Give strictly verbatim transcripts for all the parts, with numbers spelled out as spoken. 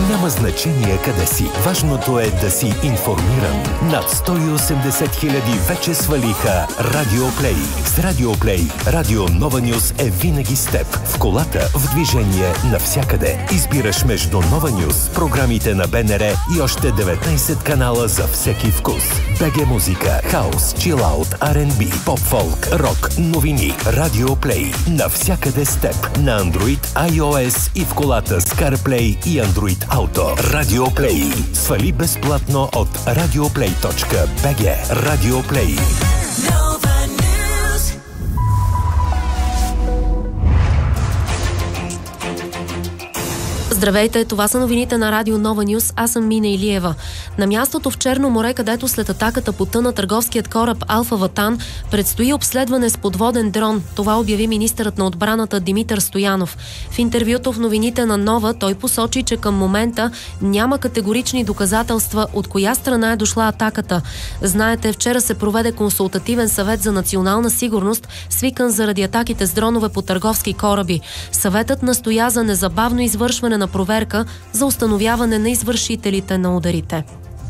Няма значение къде си. Важното е да си информиран. Над сто и осемдесет хиляди вече свалиха Радиоплей. С Радиоплей Радио Нова Нюз е винаги с теб. В колата, в движение, навсякъде. Избираш между Нова Нюз, програмите на БНР и още деветнайсет канала за всеки вкус. БГ музика, хаус, чилаут, ар енд би, поп-фолк, рок, новини. Радиоплей. Навсякъде с теб. На Android, iOS и в колата с CarPlay и Android Auto. Радиоплей. Свали безплатно от радиоплей точка би джи. Радиоплей. Здравейте, това са новините на Радио Нова Нюз. Аз съм Мина Илиева. На мястото в Черно море, където след атаката потъна търговският кораб Алфа Ватан, предстои обследване с подводен дрон. Това обяви министърът на отбраната Димитър Стоянов. В интервюто в новините на Нова той посочи, че към момента няма категорични доказателства от коя страна е дошла атаката. Знаете, вчера се проведе консултативен съвет за национална сигурност, свикан заради атаките с дронове по търговски кораби. Съветът настоя за незабавно извършване на проверка за установяване на извършителите на ударите.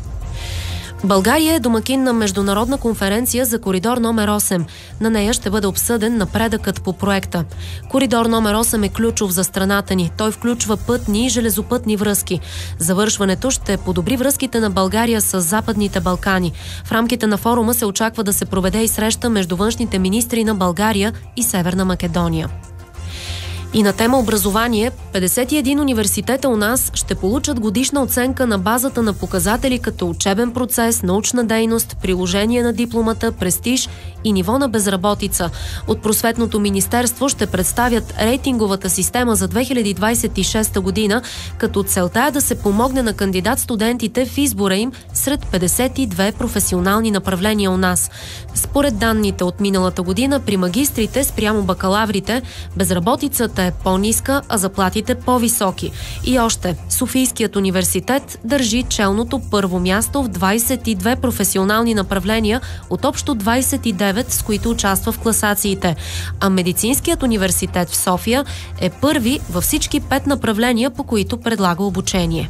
България е домакин на международна конференция за коридор номер осем. На нея ще бъде обсъден напредъкът по проекта. Коридор номер осем е ключов за страната ни. Той включва пътни и железопътни връзки. Завършването ще подобри връзките на България с Западните Балкани. В рамките на форума се очаква да се проведе и среща между външните министри на България и Северна Македония. И на тема образование, петдесет и един университета у нас ще получат годишна оценка на базата на показатели като учебен процес, научна дейност, приложение на дипломата, престиж и ниво на безработица. От Просветното министерство ще представят рейтинговата система за две хиляди двадесет и шеста година, като целта е да се помогне на кандидат-студентите в избора им сред петдесет и две професионални направления у нас. Според данните от миналата година, при магистрите спрямо бакалаврите, безработицата е по-ниска, а заплатите по-високи. И още, Софийският университет държи челното първо място в двадесет и две професионални направления от общо двадесет и девет, с които участва в класациите. А Медицинският университет в София е първи във всички пет направления, по които предлага обучение.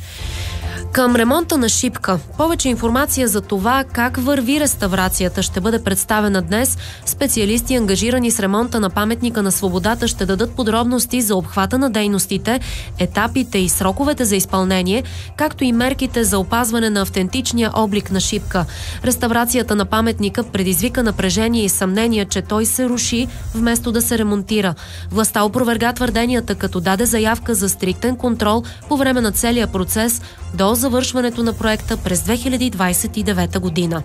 Към ремонта на Шипка. Повече информация за това как върви реставрацията ще бъде представена днес. Специалисти, ангажирани с ремонта на паметника на свободата, ще дадат подробности за обхвата на дейностите, етапите и сроковете за изпълнение, както и мерките за опазване на автентичния облик на Шипка. Реставрацията на паметника предизвика напрежение и съмнение, че той се руши вместо да се ремонтира. Властта опроверга твърденията, като даде заявка за стриктен контрол по време на целия процес до завършването на проекта през две хиляди двадесет и девета година.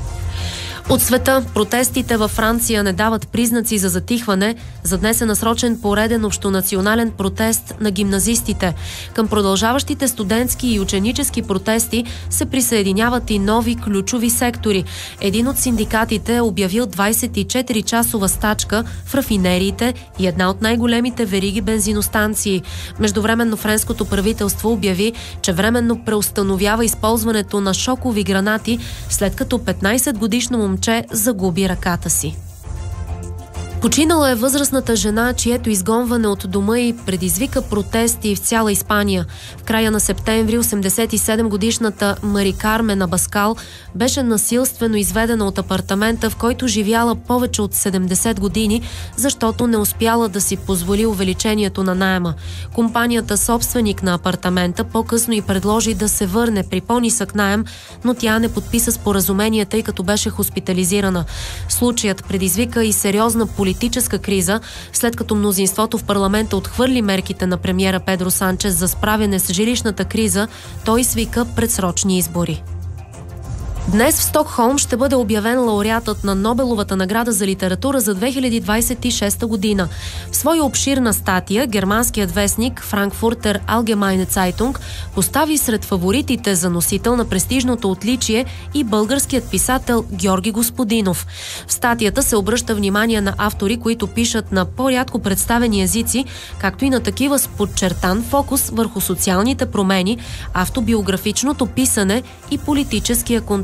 От света, протестите във Франция не дават признаци за затихване. За днес е насрочен пореден общонационален протест на гимназистите. Към продължаващите студентски и ученически протести се присъединяват и нови ключови сектори. Един от синдикатите е обявил двадесет и четири часова стачка в рафинериите и една от най-големите вериги бензиностанции. Междувременно френското правителство обяви, че временно преустановява използването на шокови гранати, след като петнадесетгодишно момче загуби ръката си. Починала е възрастната жена, чието изгонване от дома й предизвика протести в цяла Испания. В края на септември осемдесет и седемгодишната Мари Кармен Абаскал беше насилствено изведена от апартамента, в който живяла повече от седемдесет години, защото не успяла да си позволи увеличението на наема. Компанията, собственик на апартамента, по-късно й предложи да се върне при по-нисък наем, но тя не подписа споразумение, тъй като беше хоспитализирана. Случаят предизвика и сериозна политика политическа криза, след като мнозинството в парламента отхвърли мерките на премиера Педро Санчес за справяне с жилищната криза, той свика предсрочни избори. Днес в Стокхолм ще бъде обявен лауреатът на Нобеловата награда за литература за две хиляди двадесет и шеста година. В своя обширна статия германският вестник Frankfurter Allgemeine Zeitung постави сред фаворитите за носител на престижното отличие и българският писател Георги Господинов. В статията се обръща внимание на автори, които пишат на по-рядко представени езици, както и на такива с подчертан фокус върху социалните промени, автобиографичното писане и политическия контекст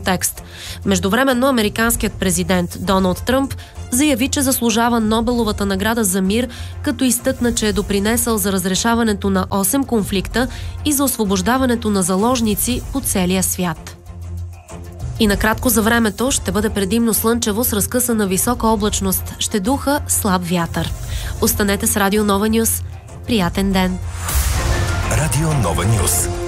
контекст. Междувременно американският президент Доналд Тръмп заяви, че заслужава Нобеловата награда за мир, като изтъкна, че е допринесъл за разрешаването на осем конфликта и за освобождаването на заложници по целия свят. И накратко за времето ще бъде предимно слънчево с разкъсана висока облачност. Ще духа слаб вятър. Останете с Радио Нова Нюс. Приятен ден! Радио Нова Нюс.